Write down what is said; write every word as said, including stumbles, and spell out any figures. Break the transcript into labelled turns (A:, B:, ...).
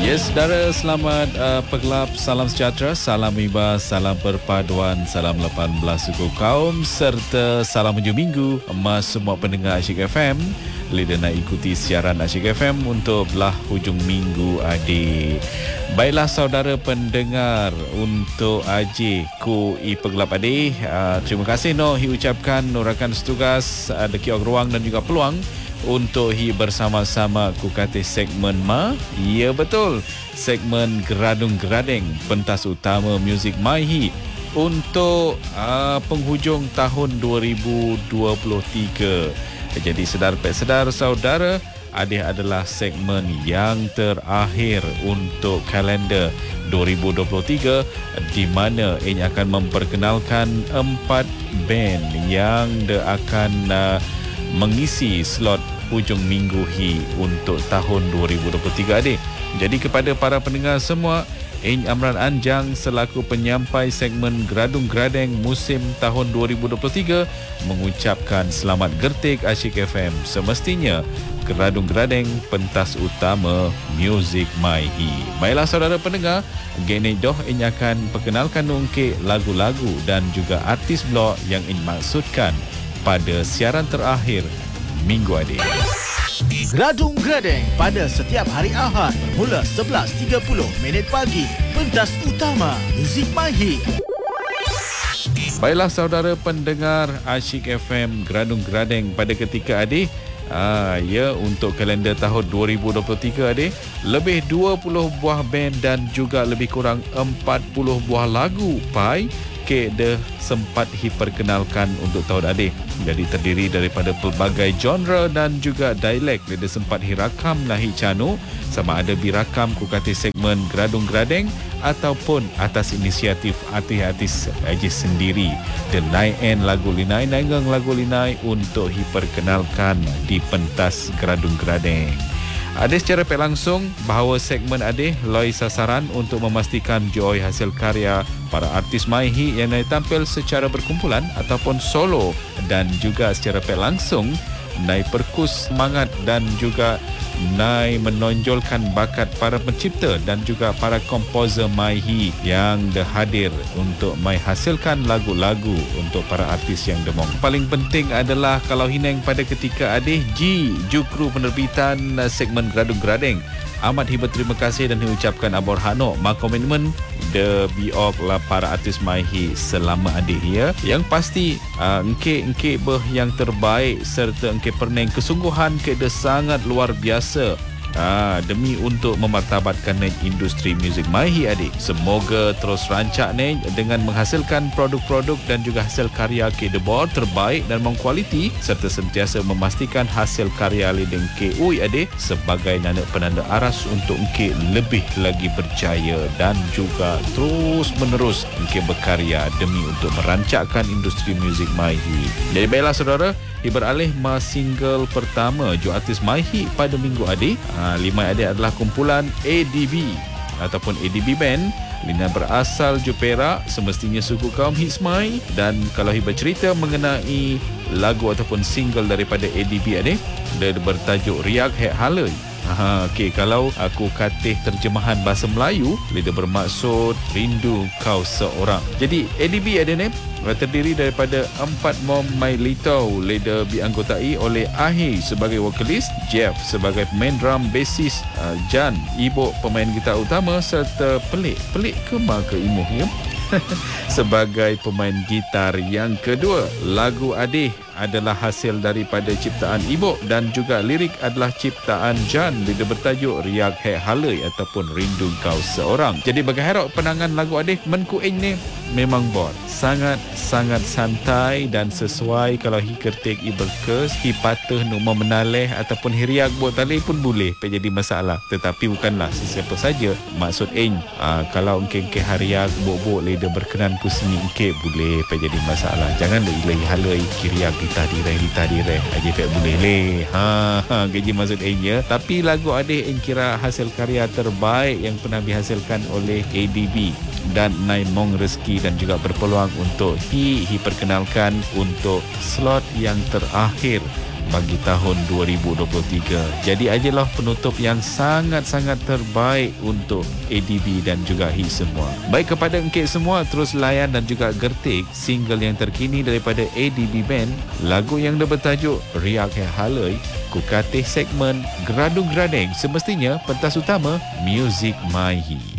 A: Yes, saudara, selamat uh, pergelap, salam sejahtera, salam iba, salam perpaduan, salam lapan belas suku kaum serta salam hujung minggu emas semua pendengar Asyik F M. Leader nak ikuti siaran Asyik F M untuk belah hujung minggu adik. Baiklah saudara pendengar, untuk Aji ku i pergelap adik, uh, terima kasih no hi ucapkan no rakan setugas ada uh, kiok ruang dan juga peluang untuk hi bersama-sama ku kata segmen ma. Ya betul, segmen Geradung Geradeng, pentas utama muzik Maihi untuk uh, penghujung tahun dua ribu dua puluh tiga. Jadi sedar pek sedar saudara, adik adalah segmen yang terakhir untuk kalender dua ribu dua puluh tiga, di mana ini akan memperkenalkan empat band yang de akan uh, mengisi slot hujung minggu hi untuk tahun dua ribu dua puluh tiga adik. Jadi kepada para pendengar semua, Ing Amran Anjang selaku penyampai segmen Geradung Geradeng musim tahun dua ribu dua puluh tiga mengucapkan selamat gertik Asyik F M. Semestinya Geradung Geradeng pentas utama muzik Maihi. Baiklah saudara pendengar, gini doh ini akan perkenalkan ungkit lagu-lagu dan juga artis blog yang ini maksudkan pada siaran terakhir minggu adik.
B: Geradung Geradeng pada setiap hari Ahad bermula sebelas tiga puluh minit pagi. Pentas utama muzik Maihi.
A: Baiklah saudara pendengar Asyik F M, Geradung Geradeng pada ketika adik. Ah, ya, untuk kalender tahun dua ribu dua puluh tiga adik, lebih dua puluh buah band dan juga lebih kurang empat puluh buah lagu pai ke de sempat diperkenalkan untuk tahun adik. Jadi terdiri daripada pelbagai genre dan juga dialek. Dia sempat hirakam lahi canu, sama ada birakam ku kata segmen Geradung Geradeng ataupun atas inisiatif artis-artis aja sendiri. Dan naik lagu linai, naik lagu linai untuk diperkenalkan di pentas Geradung Geradeng. Ada secara pek langsung bahawa segmen Adeh loi sasaran untuk memastikan joy hasil karya para artis Maihi yang naik tampil secara berkumpulan ataupun solo, dan juga secara pek langsung naik perkus semangat dan juga naik menonjolkan bakat para pencipta dan juga para komposer Maihi yang dah hadir untuk mai hasilkan lagu-lagu untuk para artis yang demong. Paling penting adalah kalau hineng pada ketika Adeh G jukru penerbitan segmen Geradung Geradeng. Amat hibat terima kasih dan diucapkan abor hano ma komitmen de biok lah para artis Maihi selama adik ya. Yang pasti uh, engke-engke beh yang terbaik serta engke perneng kesungguhan ke de sangat luar biasa. Ah, demi untuk memartabatkan industri muzik Maihi adik. Semoga terus rancak nih dengan menghasilkan produk-produk dan juga hasil karya ke debor terbaik dan mengkualiti, serta sentiasa memastikan hasil karya leading ke ui adik sebagai nanda penanda aras untuk engke lebih lagi berjaya dan juga terus menerus engke berkarya demi untuk merancakkan industri muzik Maihi. Jadi baiklah saudara, beralih ma single pertama jo artis Maihi pada minggu adik. Ha, lima adik adalah kumpulan A D B ataupun A D B Band. Lina berasal jo Perak, semestinya suku kaum Hismai. Dan kalau hiba cerita mengenai lagu ataupun single daripada A D B adik, dia bertajuk Riak Hek Halai. Ha, okay, kalau aku katih terjemahan bahasa Melayu, dia bermaksud rindu kau seorang. Jadi A D B ada ni terdiri daripada empat mom mai litau. Leda dianggotai oleh Ahi sebagai vokalis, Jeff sebagai pemain drum, bassist, uh, Jan ibu pemain gitar utama, serta Pelik Pelik ke ma ke imuh ya sebagai pemain gitar yang kedua. Lagu Adeh adalah hasil daripada ciptaan Ibu dan juga lirik adalah ciptaan Jan. Dia bertajuk Riak Hek Halai ataupun Rindu Kau Seorang. Jadi bagi harap penangan lagu Adeh menku ini memang bor sangat-sangat santai dan sesuai. Kalau hi kertik i berkes, hi patuh nu menaleh ataupun hi riak buat tali pun boleh tak jadi masalah. Tetapi bukanlah sesiapa saja. Maksud eng aa, kalau engke-engke hariak bok-bok leda berkenan ku seni engke boleh tak jadi masalah. Jangan dah ilahi halai kiriak kita direh kita direh aja tak boleh leh. Ha ha gaji maksud eng ya. Tapi lagu Adeh eng kira hasil karya terbaik yang pernah dihasilkan oleh A D B dan Naimong Rezeki, dan juga berpeluang untuk hi, hi perkenalkan untuk slot yang terakhir bagi tahun dua ribu dua puluh tiga. Jadi ajalah penutup yang sangat-sangat terbaik untuk A D B dan juga Hit Semua. Baik, kepada engkit semua, terus layan dan juga gertik single yang terkini daripada A D B Band. Lagu yang dah bertajuk Riak Hai Haloi, kukatih segmen Gradung Gradeng, semestinya pentas utama Music Maihi.